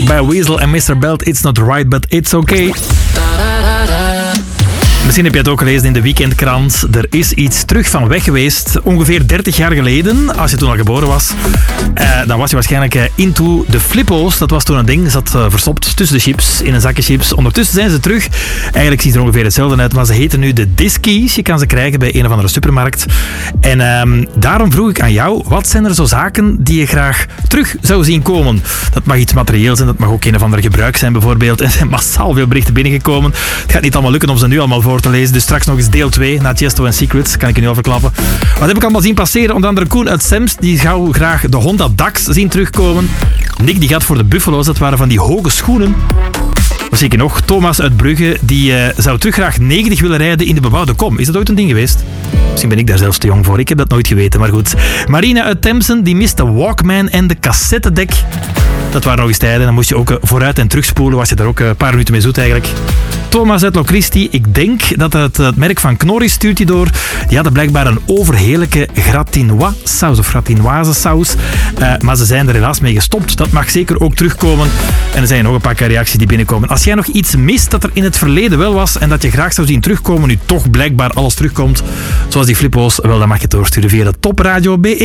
bij Weasel en Mr. Belt. It's not right, but it's okay. Misschien heb je het ook gelezen in de weekendkrant. Er is iets terug van weg geweest. Ongeveer 30 jaar geleden, als je toen al geboren was. Dan was je waarschijnlijk into de flippo's. Dat was toen een ding. Zat verstopt tussen de chips, in een zakje chips. Ondertussen zijn ze terug. Eigenlijk ziet er ongeveer hetzelfde uit, maar ze heten nu de Diskies. Je kan ze krijgen bij een of andere supermarkt. En daarom vroeg ik aan jou, wat zijn er zo zaken die je graag terug zou zien komen? Dat mag iets materieel zijn, dat mag ook een of ander gebruik zijn bijvoorbeeld. En er zijn massaal veel berichten binnengekomen. Het gaat niet allemaal lukken om ze nu allemaal voor te lezen. Dus straks nog eens deel 2 na Tiesto en Secrets. Kan ik je nu al verklappen. Wat heb ik allemaal zien passeren? Onder andere Koen uit Semst. Die zou graag de Honda Dax zien terugkomen. Nick die gaat voor de Buffalo's. Dat waren van die hoge schoenen. Wat zie ik nog? Thomas uit Brugge. Die zou terug graag 90 willen rijden in de bebouwde kom. Is dat ooit een ding geweest? Misschien ben ik daar zelfs te jong voor. Ik heb dat nooit geweten, maar goed. Marina uit Temsen. Die mist de Walkman en de cassettedek. Dat waren nog eens tijden. Dan moest je ook vooruit en terugspoelen. Was je daar ook een paar minuten mee zoet eigenlijk. Thomas uit Locristi, ik denk dat het merk van Knorris stuurt die door. Die hadden blijkbaar een overheerlijke gratinoise saus of gratinoise saus. Maar ze zijn er helaas mee gestopt. Dat mag zeker ook terugkomen. En er zijn nog een paar reacties die binnenkomen. Als jij nog iets mist dat er in het verleden wel was en dat je graag zou zien terugkomen, nu toch blijkbaar alles terugkomt, zoals die flippo's, wel dan mag je het doorsturen via de Top Radio BE.